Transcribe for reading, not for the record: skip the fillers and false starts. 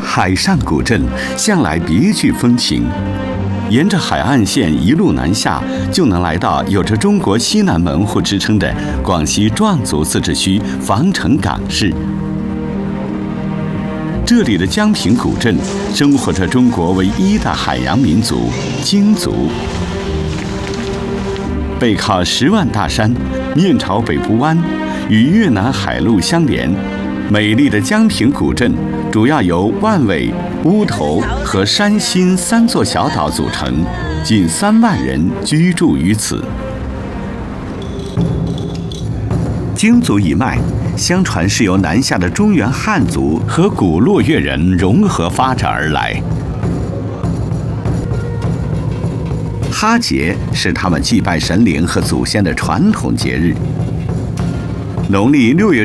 海上古镇向来别具风情，沿着海岸线一路南下，就能来到有着中国西南门户之称的广西壮族自治区防城港市。这里的江平古镇生活着中国唯一的海洋民族鲸族。背靠10万大山，面朝北部湾，与越南海路相连。美丽的江平古镇主要由万尾、乌头和山新3座小岛组成，近3万人居住于此。鲸族一脉，相传是由南下的中原汉族和古洛越人融合发展而来。哈节是他们祭拜神灵和祖先的传统节日。农历6月